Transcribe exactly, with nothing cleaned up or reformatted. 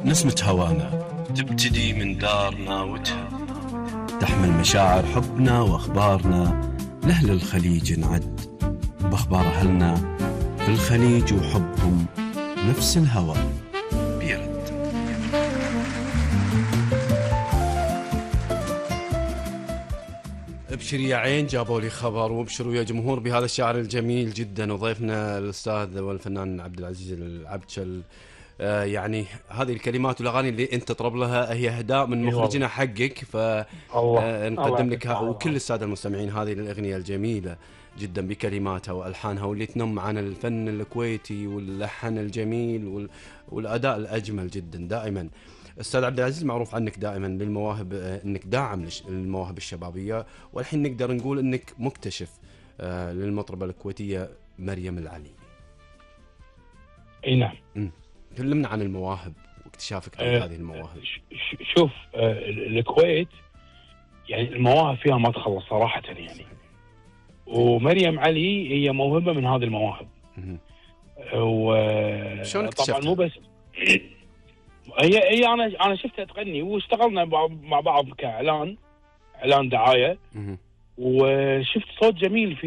نسمة هوانا تبتدي من دارنا وتهب، تحمل مشاعر حبنا وأخبارنا لأهل الخليج نعد، بأخبار أهلنا في الخليج وحبهم نفس الهوى بيرد. ابشر يا عين جابوا لي خبر، وابشروا يا جمهور بهذا الشعر الجميل جدا. وضيفنا الأستاذ والفنان عبد العزيز العبتشل. آه يعني هذه الكلمات والأغاني اللي أنت تطرب لها هي إهداء من مخرجنا حقك، فنقدم لك وكل السادة المستمعين هذه الأغنية الجميلة جدا بكلماتها وألحانها، واللي تنم عن الفن الكويتي واللحن الجميل والأداء الأجمل جدا. دائما أستاذ عبد العزيز معروف عنك دائما للمواهب، أنك داعم للمواهب الشبابية، والحين نقدر نقول أنك مكتشف للمطربة الكويتية مريم العلي. اي نعم. كلمنا عن المواهب واكتشافك أه هذه المواهب. شوف، أه الكويت يعني المواهب فيها ما تخلص صراحة يعني، ومريم علي هي موهبة من هذه المواهب. وطبعا مو بس هي هي انا انا شفتها تغني، واشتغلنا مع بعض كاعلان اعلان دعاية، وشفت صوت جميل في